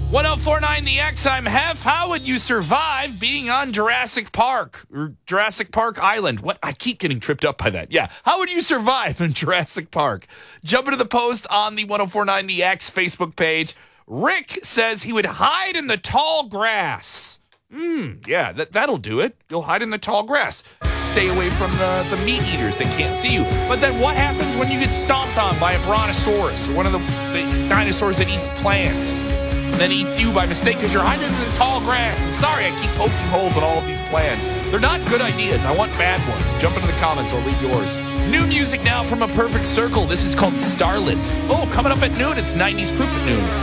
1049 The X, I'm Hef. How would you survive being on Jurassic Park or Jurassic Park Island? What? I keep getting tripped up by that. Yeah. How would you survive in Jurassic Park? Jump into the post on the 1049 The X Facebook page. Rick says he would hide in the tall grass. Yeah, that'll do it. You'll hide in the tall grass. Stay away from the meat eaters that can't see you. But then what happens when you get stomped on by a brontosaurus, or one of the dinosaurs that eats plants, and then eats you by mistake because you're hiding in the tall grass? I'm sorry, I keep poking holes in all of these plans. They're not good ideas. I want bad ones. Jump into the comments. I'll read yours. New music now from A Perfect Circle. This is called Starless. Oh, coming up at noon. It's 90s Proof at noon.